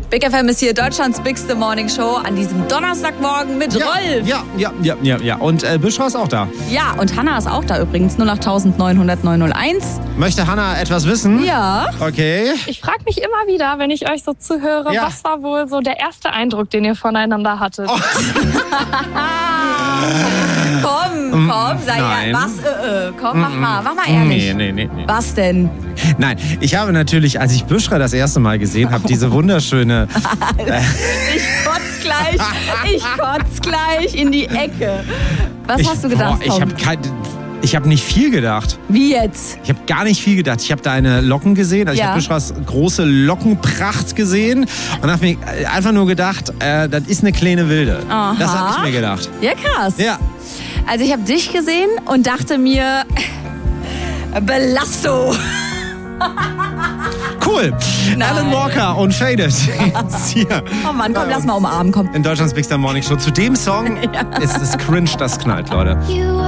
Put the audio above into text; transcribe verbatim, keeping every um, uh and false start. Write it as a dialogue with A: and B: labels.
A: Big F M ist hier Deutschlands Bigste Morning Show an diesem Donnerstagmorgen mit
B: ja,
A: Rolf.
B: Ja, ja, ja, ja, ja. Und äh, Büschra ist auch da.
A: Ja, und Hanna ist auch da übrigens. null acht neun null null neun null eins.
B: Möchte Hanna etwas wissen?
A: Ja.
B: Okay.
C: Ich frage mich immer wieder, wenn ich euch so zuhöre,
B: Ja.
C: was war wohl so der erste Eindruck, den ihr voneinander hattet?
B: Oh.
A: Komm, komm, sei
B: Nein.
A: ja, was, äh, äh, komm, mach mal, mach mal ehrlich.
B: Nee, nee, nee, nee.
A: Was denn?
B: Nein, ich habe natürlich, als ich Büschra das erste Mal gesehen habe, diese wunderschöne... Äh,
A: Ich kotz gleich, ich kotz gleich in die Ecke. Was
B: ich,
A: hast du gedacht,
B: boah, ich
A: Tom?
B: habe kein, ich habe nicht viel gedacht.
A: Wie jetzt?
B: Ich habe gar nicht viel gedacht. Ich habe deine Locken gesehen, also
A: Ja.
B: ich habe Büschras große Lockenpracht gesehen und habe mir einfach nur gedacht, äh, das ist eine kleine Wilde.
A: Aha.
B: Das habe ich mir gedacht.
A: Ja, krass.
B: Ja.
A: Also ich habe dich gesehen und dachte mir, Belasto.
B: Cool.
A: Nein.
B: Alan Walker und Faded. Jetzt hier.
A: Oh Mann, komm, lass mal umarmen, komm.
B: In Deutschlands Bigster Morning Show. Zu dem Song ist es cringe, das knallt, Leute.
D: You